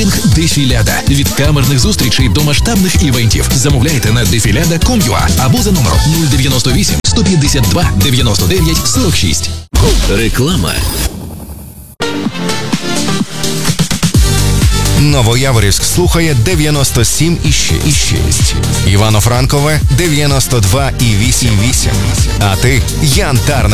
Кемпінг Дефіляда. Від камерних зустрічей до масштабних івентів. Замовляйте на defilada.com.ua або за номером 098 152 99 46. Реклама. Новояворівськ слухає 97,6. Івано-Франкове 92,8. А ти Янтарна.